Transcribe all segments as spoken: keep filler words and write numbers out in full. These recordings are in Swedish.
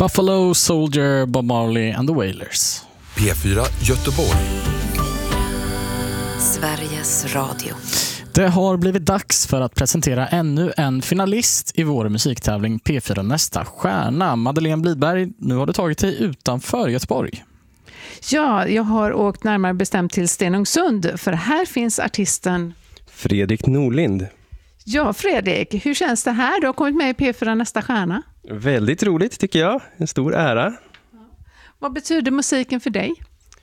Buffalo Soldier, Bob Marley and the Wailers. P fyra Göteborg. Sveriges Radio. Det har blivit dags för att presentera ännu en finalist i vår musiktävling P fyra Nästa stjärna. Madeleine Blidberg, nu har du tagit dig utanför Göteborg. Ja, jag har åkt närmare bestämt till Stenungsund, för här finns artisten Fredrik Norlind. Ja, Fredrik, hur känns det här? Du har kommit med i P fyra Nästa stjärna. Väldigt roligt tycker jag, en stor ära. Vad betyder musiken för dig?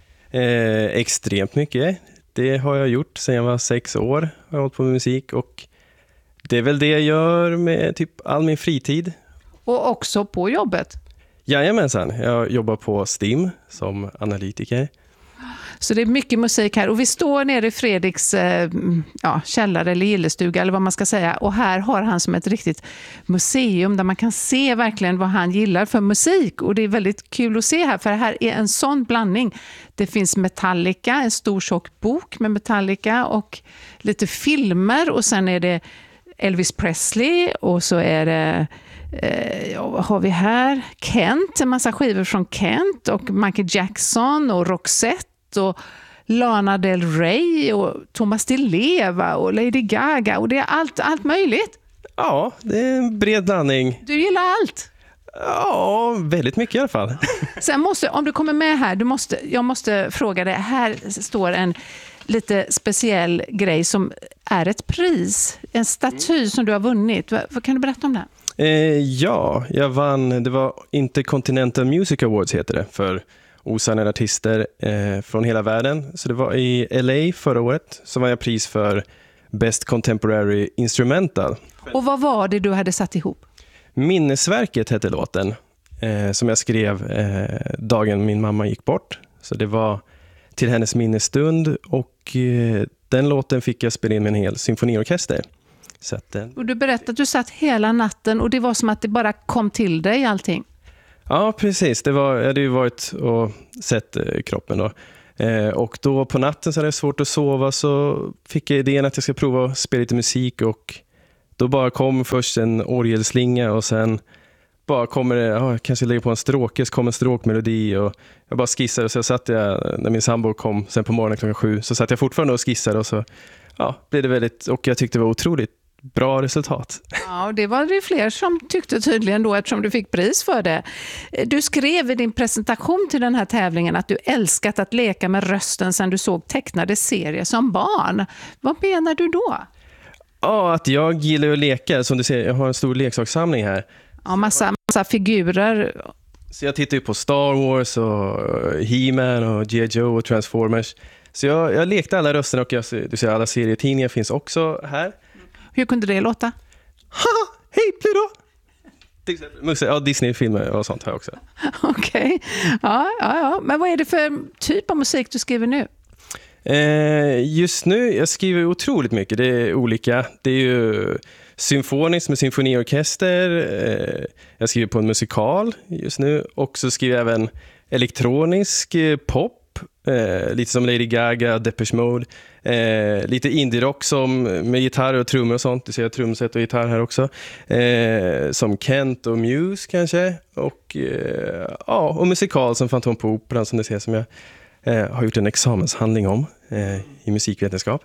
Eh, extremt mycket. Det har jag gjort sedan jag var sex år. Jag har hållit på med musik och det är väl det jag gör med typ all min fritid. Och också på jobbet? Jajamensan, jag jobbar på STIM som analytiker. Så det är mycket musik här och vi står nere i Fredriks eh, ja, källare eller gillestuga eller vad man ska säga, och här har han som ett riktigt museum där man kan se verkligen vad han gillar för musik, och det är väldigt kul att se här, för här är en sån blandning. Det finns Metallica, en stor tjock bok med Metallica och lite filmer, och sen är det Elvis Presley och så är det Eh, vad har vi här? Kent, en massa skivor från Kent och Michael Jackson och Roxette och Lana Del Rey och Thomas Di Leva och Lady Gaga, och det är allt, allt möjligt. Ja, det är en bred blandning. Du gillar allt? Ja, väldigt mycket i alla fall. Sen måste, om du kommer med här, du måste, jag måste fråga dig, här står en lite speciell grej som är ett pris, en staty som du har vunnit. Vad, vad kan du berätta om det? Eh, ja, jag vann, det var Intercontinental Music Awards heter det, för osannade artister eh, från hela världen. Så det var i L A förra året, så vann jag pris för Best Contemporary Instrumental. Och vad var det du hade satt ihop? Minnesverket hette låten, eh, som jag skrev eh, dagen min mamma gick bort. Så det var till hennes minnesstund, och eh, den låten fick jag spela in med en hel symfoniorkester. Så att, eh, och du berättade att du satt hela natten och det var som att det bara kom till dig allting. Ja, precis. Det var, jag hade ju varit och sett eh, kroppen då. Eh, och då på natten så hade jag svårt att sova, så fick jag idén att jag ska prova att spela lite musik, och då bara kom först en orgelslinga och sen bara kommer det, ja, jag kanske lägger på en stråke, så kom en stråkmelodi och jag bara skissade, och så satt jag, när min sambo kom sen på morgonen klockan sju, så satt jag fortfarande och skissade, och så ja, blev det väldigt, och jag tyckte det var otroligt bra resultat. Ja, och det var det fler som tyckte tydligen då, eftersom du fick pris för det. Du skrev i din presentation till den här tävlingen att du älskat att leka med rösten sedan du såg tecknade serier som barn. Vad menar du då? Ja, att jag gillar att leka. Som du ser, jag har en stor leksakssamling här. Ja, massa, massa figurer. Så jag tittar ju på Star Wars och He-Man och G I. Joe och Transformers. Så jag, jag lekte alla rösterna, och jag, du ser alla serietidningar finns också här. Hur kunde det låta? Ha! Hej Pluto! Ja, Disney-filmer och sånt här också. Okej. Okay. Ja, ja, ja. Men vad är det för typ av musik du skriver nu? Eh, just nu, jag skriver otroligt mycket. Det är olika. Det är ju symfoniskt med symfoniorkester. Eh, jag skriver på en musikal just nu. Och så skriver jag även elektronisk eh, pop. Eh, lite som Lady Gaga, Depeche Mode. Eh, lite indie-rock som, med gitarr och trummor och sånt. Du ser trumset och gitarr här också. Eh, som Kent och Muse kanske. Och, eh, ja, och musikal som Fantom på Operan, som du ser, som jag eh, har gjort en examenshandling om eh, i musikvetenskap.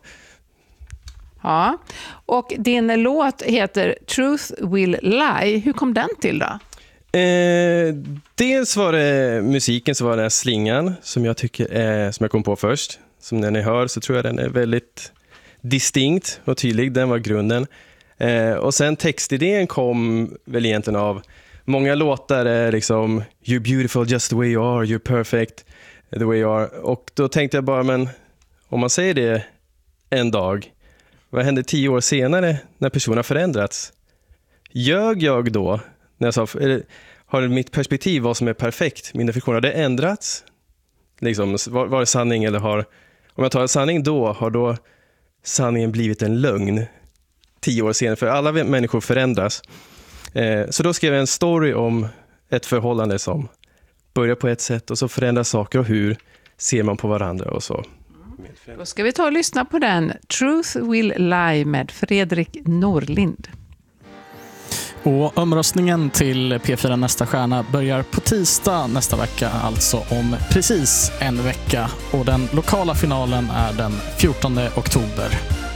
Ja, och din låt heter Truth Will Lie. Hur kom den till då? Eh, dels var det musiken, så var det slingan som jag tycker är, som jag kom på först. Som när ni hör så tror jag den är väldigt distinkt och tydlig. Den var grunden. Eh, och sen textidén kom väl egentligen av många låtar är liksom You're beautiful just the way you are, you're perfect the way you are. Och då tänkte jag bara, men om man säger det en dag, vad händer tio år senare när personen har förändrats? Ljög jag då? När jag sa, eller, har mitt perspektiv vad som är perfekt, min definition, har det ändrats? Liksom, var, var det sanning eller har, om jag tar en sanning då, har då sanningen blivit en lögn tio år senare? För alla människor förändras. Eh, så då skrev jag en story om ett förhållande som börjar på ett sätt och så förändras saker, och hur ser man på varandra och så. Då ska vi ta och lyssna på den. Truth Will Lie med Fredrik Norlind. Och omröstningen till P fyra Nästa stjärna börjar på tisdag nästa vecka, alltså om precis en vecka. Och den lokala finalen är den fjortonde oktober.